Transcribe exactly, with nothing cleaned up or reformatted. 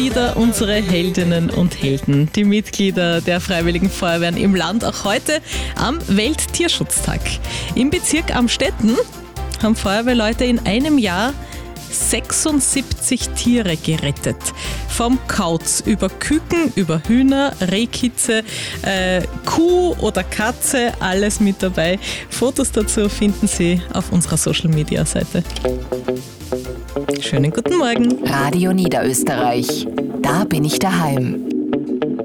Wieder unsere Heldinnen und Helden, die Mitglieder der Freiwilligen Feuerwehren im Land, auch heute am Welttierschutztag. Im Bezirk Amstetten haben Feuerwehrleute in einem Jahr sechsundsiebzig Tiere gerettet. Vom Kauz über Küken, über Hühner, Rehkitze, äh, Kuh oder Katze, alles mit dabei. Fotos dazu finden Sie auf unserer Social-Media-Seite. Schönen guten Morgen. Radio Niederösterreich. Da bin ich daheim.